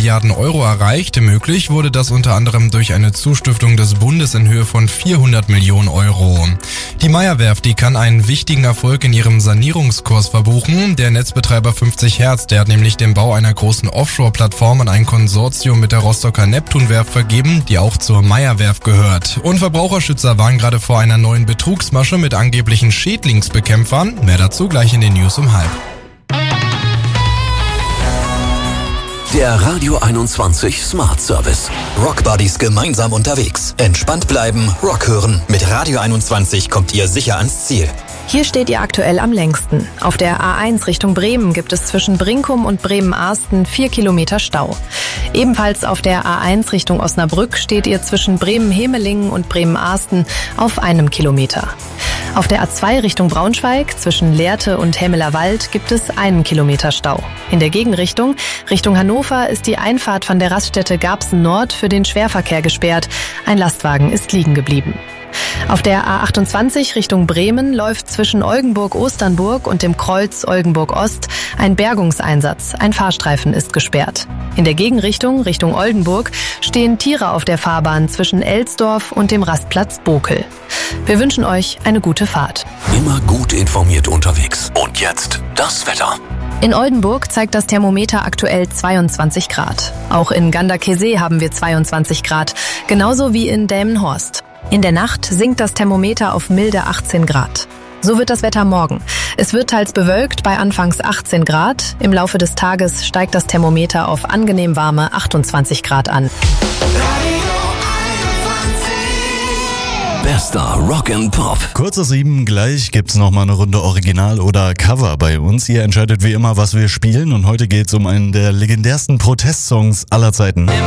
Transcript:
Milliarden Euro erreicht. Möglich wurde das unter anderem durch eine Zustiftung des Bundes in Höhe von 400 Millionen Euro. Die Meyer-Werft, die kann einen wichtigen Erfolg in ihrem Sanierungskurs verbuchen. Der Netzbetreiber 50 Hertz, der hat nämlich den Bau einer großen Offshore-Plattform an ein Konsortium mit der Rostocker Neptunwerft vergeben, die auch zur Meyer-Werft gehört. Und Verbraucherschützer waren gerade vor einer neuen Betrugsmasche mit angeblichen Schädlingsbekämpfern. Mehr dazu gleich in den News um 12:30. Der Radio 21 Smart Service. Rock Buddies gemeinsam unterwegs. Entspannt bleiben, Rock hören. Mit Radio 21 kommt ihr sicher ans Ziel. Hier steht ihr aktuell am längsten. Auf der A1 Richtung Bremen gibt es zwischen Brinkum und Bremen-Arsten 4 Kilometer Stau. Ebenfalls auf der A1 Richtung Osnabrück steht ihr zwischen Bremen-Hemelingen und Bremen-Arsten auf 1 Kilometer. Auf der A2 Richtung Braunschweig zwischen Lehrte und Hemmelerwald gibt es 1 Kilometer Stau. In der Gegenrichtung, Richtung Hannover, ist die Einfahrt von der Raststätte Garbsen Nord für den Schwerverkehr gesperrt. Ein Lastwagen ist liegen geblieben. Auf der A28 Richtung Bremen läuft zwischen Oldenburg-Osternburg und dem Kreuz Oldenburg-Ost ein Bergungseinsatz. Ein Fahrstreifen ist gesperrt. In der Gegenrichtung, Richtung Oldenburg, stehen Tiere auf der Fahrbahn zwischen Elsdorf und dem Rastplatz Bokel. Wir wünschen euch eine gute Fahrt. Immer gut informiert unterwegs. Und jetzt das Wetter. In Oldenburg zeigt das Thermometer aktuell 22 Grad. Auch in Ganderkesee haben wir 22 Grad, genauso wie in Delmenhorst. In der Nacht sinkt das Thermometer auf milde 18 Grad. So wird das Wetter morgen. Es wird teils bewölkt bei anfangs 18 Grad. Im Laufe des Tages steigt das Thermometer auf angenehm warme 28 Grad an. Bester Rock and Pop. Kurz nach 7, gleich gibt's nochmal eine Runde Original oder Cover bei uns. Ihr entscheidet wie immer, was wir spielen. Und heute geht's um einen der legendärsten Protestsongs aller Zeiten.